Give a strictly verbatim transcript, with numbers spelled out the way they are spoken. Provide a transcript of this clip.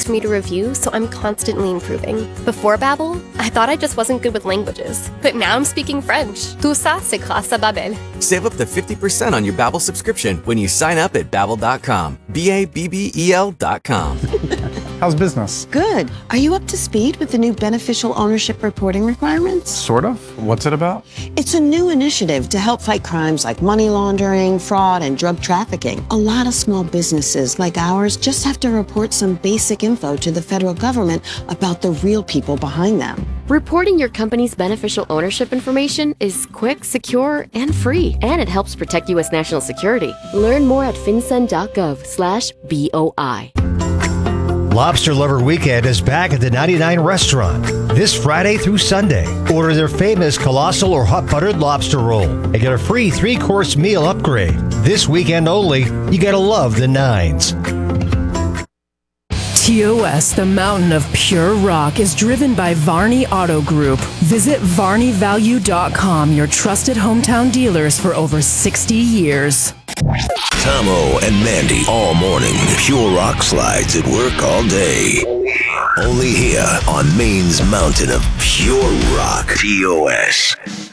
asked me to review, so I'm constantly improving. Before Babbel, I thought I just wasn't good with languages, but now I'm speaking French. Tout ça, c'est grâce à Babbel. Save up to fifty percent on your Babbel subscription when you sign up at babbel dot com. B A B B E L dot com. How's business? Good. Are you up to speed with the new beneficial ownership reporting requirements? Sort of. What's it about? It's a new initiative to help fight crimes like money laundering, fraud, and drug trafficking. A lot of small businesses like ours just have to report some basic info to the federal government about the real people behind them. Reporting your company's beneficial ownership information is quick, secure, and free. And it helps protect U S national security. Learn more at fincen.gov slash BOI. Lobster Lover Weekend is back at the ninety-nine Restaurant this Friday through Sunday. Order their famous colossal or hot buttered lobster roll and get a free three-course meal upgrade. This weekend only, you gotta love the Nines. T O S, the mountain of pure rock, is driven by Varney Auto Group. Visit varney value dot com, your trusted hometown dealers for over sixty years. Tomo and Mandy all morning. Pure rock slides at work all day. Only here on Maine's mountain of pure rock. T O S.